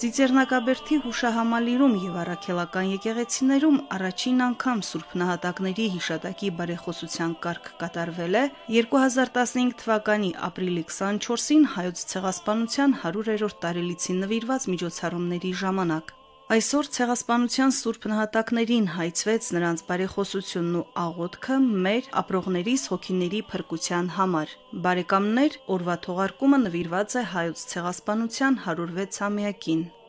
Ծիծեռնակաբերդի հուշահամալիրում եւ առաքելական եկեղեցիներում առաջին անգամ Սուրբ Նահատակների հիշատակի բարեխոսության կարգ կատարվել է 2015 թվականի ապրիլի 24-ին Հայոց ցեղասպանության 100-րդ տարելիցին նվիրված միջոցառումների ժամանակ։ Այսօր ցեղասպանության Սուրբ Նահատակներին հայցվեց նրանց բարեխոսությունն ու աղոթքը մեր ապրողներիս հոգիների փրկության համար։ Բարեկամներ, օրվա թողարկումը նվիրված է Հայոց ցեղասպանության 106-ամյակին։